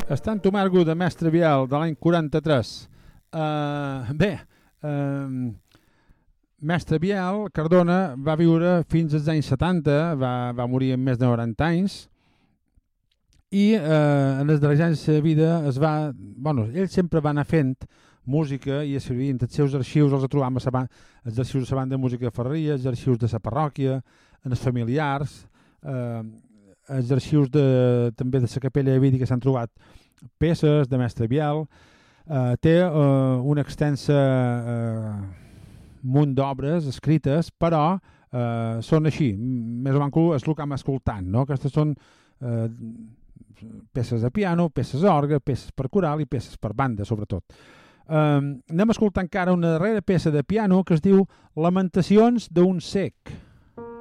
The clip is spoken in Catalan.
Estant Tomargo de Mestre Biel de l'any 43. Mestre Biel Cardona va viure fins als anys 70, va morir amb més de 90 anys i en els darrers anys de la vida ell sempre va anar fent música i escrivint els seus arxius, els trobam els arxius de la banda de música de Ferreria, els arxius de la parròquia, en els familiars, els arxius també de la capella de Vidi, que s'han trobat peces de Mestre Biel. Té una extensa munt d'obres escrites, però són així, més o menys és el que hem escoltant, no? Aquestes són peces de piano, peces d'orgue, peces per coral i peces per banda, sobretot. Anem a escoltar encara una darrera peça de piano que es diu Lamentacions d'un cec.